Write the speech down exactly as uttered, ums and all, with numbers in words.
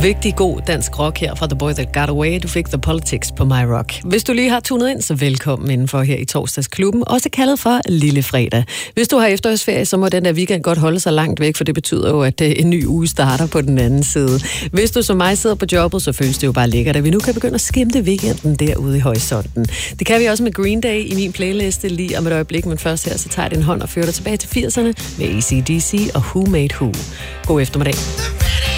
Vigtig god dansk rock her fra The Boy That Got Away. Du fik The Politics på My Rock. Hvis du lige har tunet ind, så velkommen indenfor her i Torsdagsklubben, også kaldet for Lille Fredag. Hvis du har efterårsferie, så må den der weekend godt holde sig langt væk, for det betyder jo, at en ny uge starter på den anden side. Hvis du som mig sidder på jobbet, så føles det jo bare lækkert, at vi nu kan begynde at skimte weekenden derude i horisonten. Det kan vi også med Green Day i min playliste lige om et øjeblik, men først her, så tager jeg din hånd og fører dig tilbage til firserne med A C D C og Who Made Who. God eftermiddag.